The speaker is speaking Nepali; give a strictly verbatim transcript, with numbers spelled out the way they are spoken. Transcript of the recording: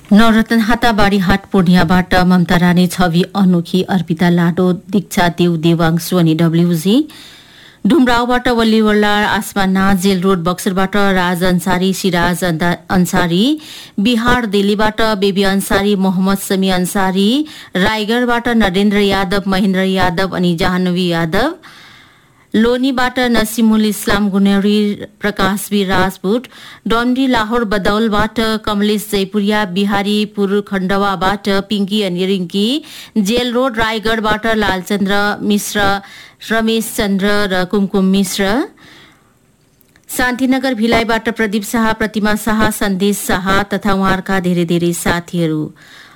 नवरत्न हाताबारी हाट पूर्णियाबाट ममता रानी छवि अनुखी अर्पिता लाडो दीक्षा देव देवांशु अनि डब्ल्युजी डुमराउबाट वल्लीवल्ला आसमा नाजेल रोड बक्सरबाट राज अन्सारी सिराज अन्सारी बिहार दिल्लीबाट बेबी अन्सारी मोहम्मद समी अन्सारी रायगढ़बाट नरेन्द्र यादव महेन्द्र यादव अनि जाह्नवी यादव लोनीबाट नसिमुल इस्लाम गुनेरी प्रकाशवीर राजपूत डोमडी लाहौर बदौलबाट कमलेश जयपुरिया बिहारीपुर खण्डवाबाट पिंकी अनि रिंकी जेल रोड रायगढ़बाट लालचन्द्र मिश्र रमेश चन्द्र र कुमकुम मिश्र शान्तिनगर भिलाईबाट प्रदीप शाह प्रतिमा शाह सन्देश शाह तथा उहाँका धेरै धेरै साथीहरू